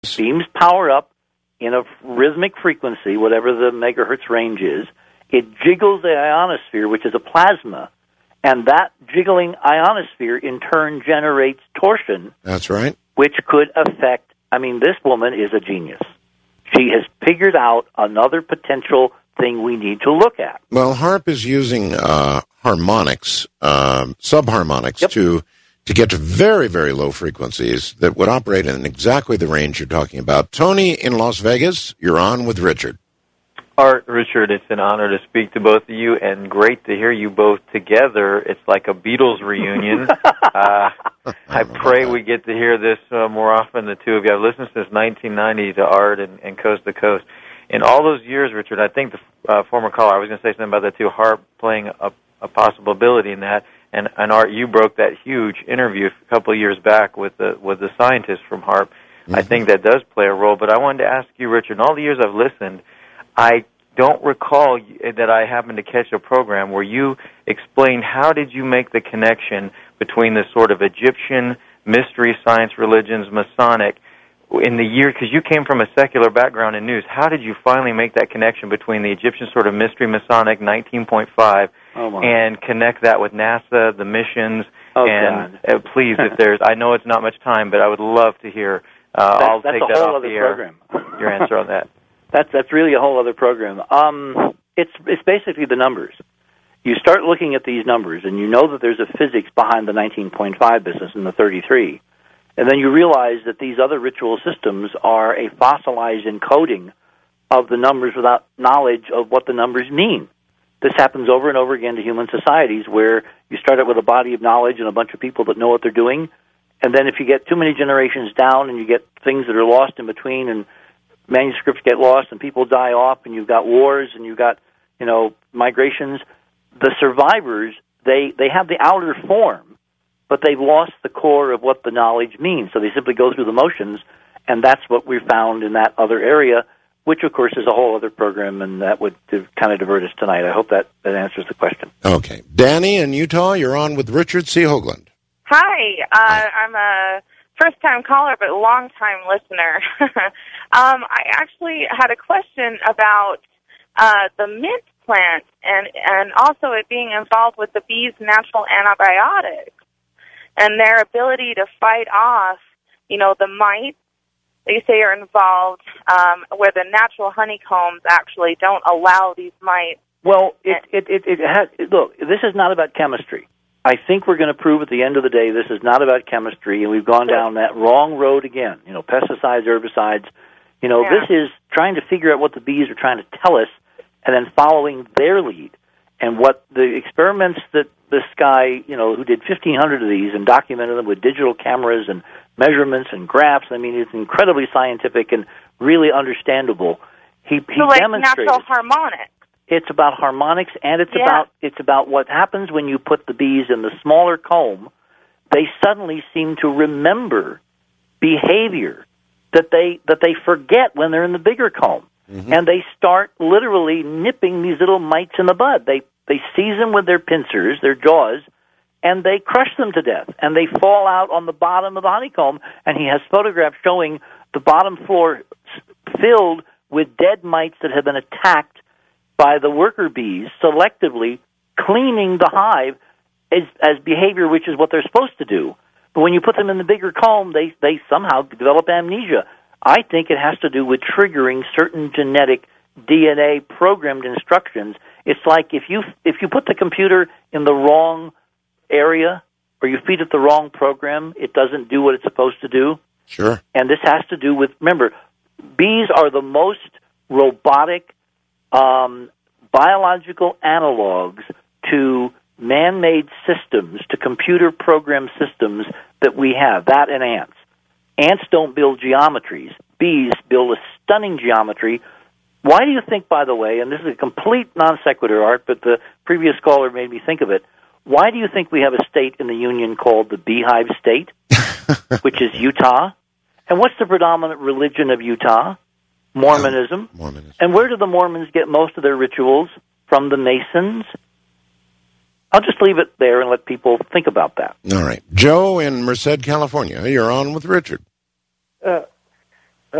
Beams power up in a rhythmic frequency, whatever the megahertz range is. It jiggles the ionosphere, which is a plasma, and that jiggling ionosphere in turn generates torsion. That's right. Which could affect, this woman is a genius. She has figured out another potential thing we need to look at. Well, HAARP is using harmonics, subharmonics, to get to very, very low frequencies that would operate in exactly the range you're talking about. Tony in Las Vegas, you're on with Richard. Art, Richard, it's an honor to speak to both of you, and great to hear you both together. It's like a Beatles reunion. I pray we get to hear this more often, the two of you. I've listened since 1990 to Art and Coast to Coast. In all those years, Richard, I think the former caller, I was going to say something about the two, HAARP playing a possible ability in that, and Art, you broke that huge interview a couple of years back with the scientist from HAARP. Mm-hmm. I think that does play a role, but I wanted to ask you, Richard, in all the years I've listened, I don't recall that I happened to catch a program where you explained how did you make the connection between the sort of Egyptian mystery science religions, Masonic, in the year, because you came from a secular background in news, how did you finally make that connection between the Egyptian sort of mystery Masonic 19.5 and connect that with NASA, the missions, please, if there's, I know it's not much time, but I would love to hear, I'll take that off the air, your answer on that. That's really a whole other program. It's basically the numbers. You start looking at these numbers, and you know that there's a physics behind the 19.5 business and the 33, and then you realize that these other ritual systems are a fossilized encoding of the numbers without knowledge of what the numbers mean. This happens over and over again to human societies where you start out with a body of knowledge and a bunch of people that know what they're doing, and then if you get too many generations down and you get things that are lost in between and manuscripts get lost and people die off and you've got wars and you've got, migrations, the survivors, they have the outer form, but they've lost the core of what the knowledge means. So they simply go through the motions, and that's what we found in that other area, which, of course, is a whole other program, and that would kind of divert us tonight. I hope that answers the question. Okay. Danny in Utah, you're on with Richard C. Hoagland. Hi. I'm a first-time caller, but a long-time listener. I actually had a question about the mint plant and also it being involved with the bees' natural antibiotics and their ability to fight off, the mites they say are involved where the natural honeycombs actually don't allow these mites. Well, look, this is not about chemistry. I think we're going to prove at the end of the day this is not about chemistry, and we've gone down that wrong road again. Pesticides, herbicides. This is trying to figure out what the bees are trying to tell us and then following their lead. And what the experiments that this guy, who did 1,500 of these and documented them with digital cameras and measurements and graphs, it's incredibly scientific and really understandable. He demonstrated natural harmonics. It's about harmonics, and it's about what happens when you put the bees in the smaller comb. They suddenly seem to remember behavior that they forget when they're in the bigger comb, and they start literally nipping these little mites in the bud. They seize them with their pincers, their jaws, and they crush them to death, and they fall out on the bottom of the honeycomb. And he has photographs showing the bottom floor filled with dead mites that have been attacked by the worker bees, selectively cleaning the hive as behavior, which is what they're supposed to do. But when you put them in the bigger comb, they somehow develop amnesia. I think it has to do with triggering certain genetic DNA programmed instructions. It's like if you put the computer in the wrong area or you feed it the wrong program, it doesn't do what it's supposed to do. Sure. And this has to do with, remember, bees are the most robotic biological analogs to man-made systems, to computer program systems that we have, that and ants. Ants don't build geometries. Bees build a stunning geometry. Why do you think, by the way, and this is a complete non sequitur, Art, but the previous caller made me think of it, why do you think we have a state in the Union called the Beehive State, which is Utah? And what's the predominant religion of Utah? Mormonism. Mormonism. And where do the Mormons get most of their rituals? From the Masons. I'll just leave it there and let people think about that. All right. Joe in Merced, California, you're on with Richard.